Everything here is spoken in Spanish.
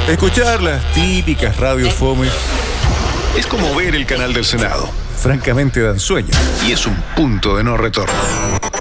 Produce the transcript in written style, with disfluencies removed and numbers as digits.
Escuchar las típicas radios fome es como ver el canal del Senado. Francamente dan sueño. Y es un punto de no retorno.